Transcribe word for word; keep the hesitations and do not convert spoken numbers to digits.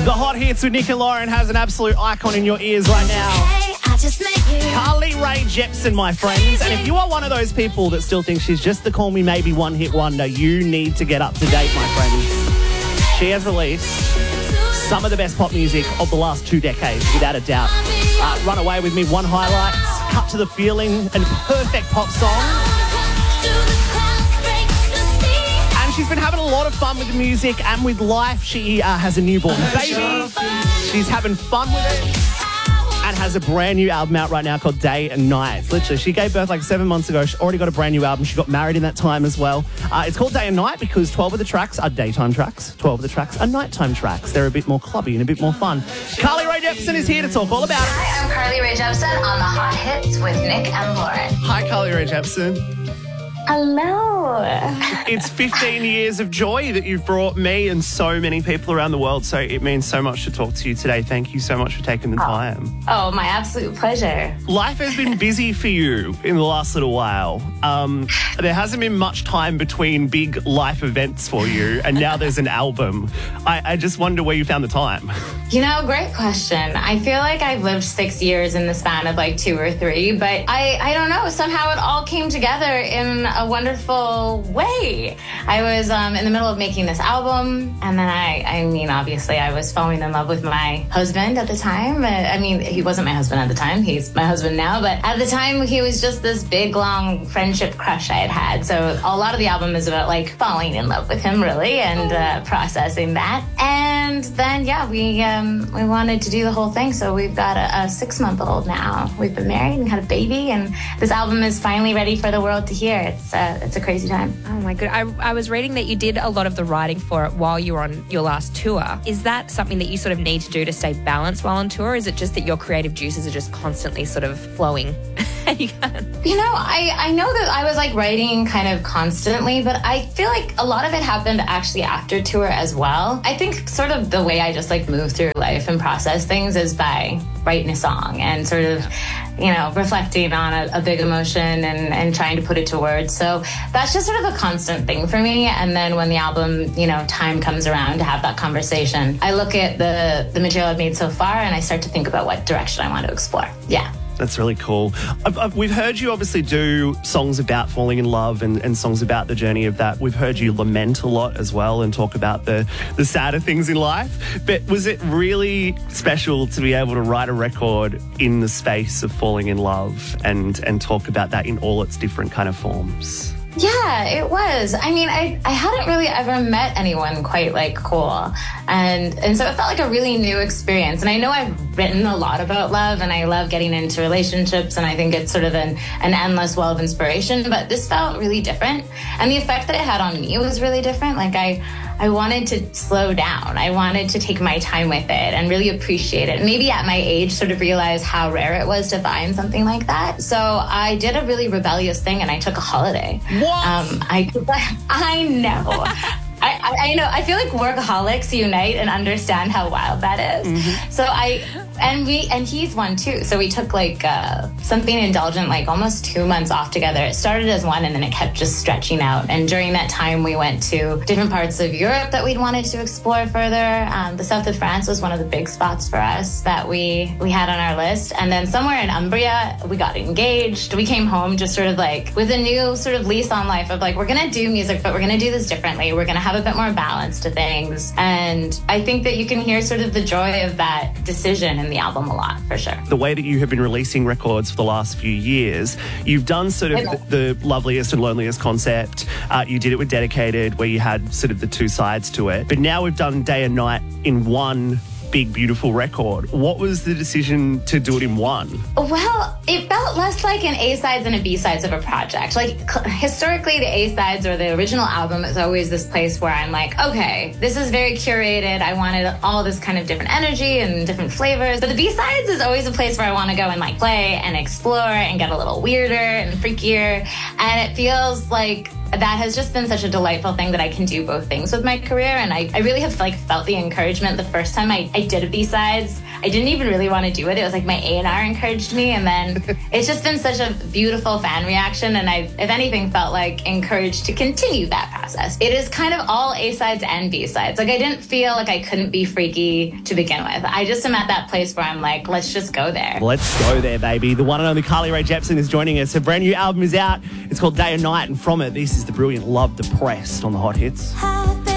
The hot hits with Nick and Lauren has an absolute icon in your ears right now. Carly Rae Jepsen, my friends. And if you are one of those people that still thinks she's just the Call Me Maybe one hit wonder, you need to get up to date, my friends. She has released some of the best pop music of the last two decades, without a doubt. Uh, Run Away With Me, One Highlights, Cut to the Feeling, and Perfect Pop Song. She's been having a lot of fun with the music and with life. She uh, has a newborn baby. She's having fun with it and has a brand new album out right now called Day and Night. Literally, she gave birth like seven months ago. She's already got a brand new album. She got married in that time as well. Uh, it's called Day and Night because twelve of the tracks are daytime tracks. twelve of the tracks are nighttime tracks. They're a bit more clubby and a bit more fun. Carly Rae Jepsen is here to talk all about it. Hi, I'm Carly Rae Jepsen on the Hot Hits with Nick and Lauren. Hi, Carly Rae Jepsen. Hello. It's fifteen years of joy that you've brought me and so many people around the world, so it means so much to talk to you today. Thank you so much for taking the time. Oh, my absolute pleasure. Life has been busy for you in the last little while. Um, there hasn't been much time between big life events for you, and now there's an album. I, I just wonder where you found the time. You know, great question. I feel like I've lived six years in the span of like two or three, but I, I don't know. Somehow it all came together in a wonderful way. I was um, in the middle of making this album, and then I, I mean, obviously I was falling in love with my husband at the time. I mean, he wasn't my husband at the time. He's my husband now, but at the time he was just this big, long friendship crush I had had. So a lot of the album is about like falling in love with him, really, and uh, processing that. And then, yeah, we um, we wanted to do the whole thing. So we've got a, a six-month-old now. We've been married and had a baby, and this album is finally ready for the world to hear. It's uh, it's a crazy time. Oh my god! I, I was reading that you did a lot of the writing for it while you were on your last tour. Is that something that you sort of need to do to stay balanced while on tour? Or is it just that your creative juices are just constantly sort of flowing? you, you know, I, I know that I was like writing kind of constantly, but I feel like a lot of it happened actually after tour as well. I think sort of the way I just like move through life and process things is by writing a song and sort of, you know, reflecting on a, a big emotion and, and trying to put it to words. So that's just sort of a constant thing for me. And then when the album, you know, time comes around to have that conversation, I look at the, the material I've made so far and I start to think about what direction I want to explore. Yeah. That's really cool. I've, I've, we've heard you obviously do songs about falling in love and, and songs about the journey of that. We've heard you lament a lot as well and talk about the, the sadder things in life. But was it really special to be able to write a record in the space of falling in love and, and talk about that in all its different kind of forms? Yeah, it was. I mean, I, I hadn't really ever met anyone quite like Cole. And and so it felt like a really new experience. And I know I've written a lot about love and I love getting into relationships and I think it's sort of an, an endless well of inspiration, but this felt really different. And the effect that it had on me was really different. Like I I wanted to slow down. I wanted to take my time with it and really appreciate it. Maybe at my age, sort of realize how rare it was to find something like that. So I did a really rebellious thing and I took a holiday. What? Um, I, I know. I, I, I know. I feel like workaholics unite and understand how wild that is. Mm-hmm. So I, and we, and he's one too. So we took like uh, something indulgent, like almost two months off together. It started as one and then it kept just stretching out. And during that time, we went to different parts of Europe that we'd wanted to explore further. Um, the south of France was one of the big spots for us that we, we had on our list. And then somewhere in Umbria, we got engaged. We came home just sort of like with a new sort of lease on life of like, we're going to do music, but we're going to do this differently. We're going to have a bit more balance to things. And I think that you can hear sort of the joy of that decision in the album a lot, for sure. The way that you have been releasing records for the last few years, you've done sort of the, the loveliest and loneliest concept. Uh, you did it with Dedicated, where you had sort of the two sides to it. But now we've done Day and Night in one big, beautiful record. What was the decision to do it in one? Well, it felt less like an A-sides and a B-sides of a project. Like, historically, the A-sides or the original album is always this place where I'm like, okay, this is very curated. I wanted all this kind of different energy and different flavors. But the B-sides is always a place where I want to go and like play and explore and get a little weirder and freakier. And it feels like that has just been such a delightful thing that I can do both things with my career. And I, I really have like felt the encouragement the first time I, I did a B-sides. I didn't even really want to do it. It was like my A and R encouraged me. And then it's just been such a beautiful fan reaction. And I've, if anything, felt like encouraged to continue that process. It is kind of all A-sides and B-sides. Like I didn't feel like I couldn't be freaky to begin with. I just am at that place where I'm like, let's just go there. Let's go there, baby. The one and only Carly Rae Jepsen is joining us. Her brand new album is out. It's called Day and Night. And from it, this is the brilliant Love Depressed on the Hot Hits.